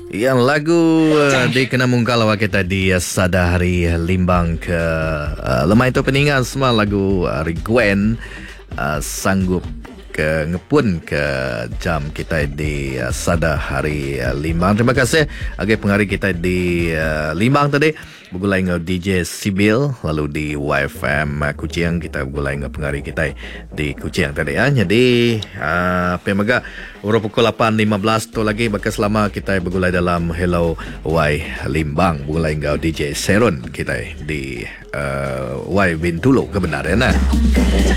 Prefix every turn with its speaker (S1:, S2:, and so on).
S1: Yang lagu di Kenamung Kalau kita di Sada Hari Limbang ke lemah itu peningan semua lagu Gwen sanggup ke ngepun ke jam kita di Sada Hari Limbang. Terima kasih agak penghari kita di Limbang tadi. Bergulai dengan DJ Sibil, lalu di YFM Kuching kita bergulai dengan penghari kita di Kuching tadi ya. Jadi pemaga urut pukul 8.15 tu lagi bakal selama kita bergulai dalam Hello Y Limbang bergulai dengan DJ Serun kita di Y Bintulu kebenaran.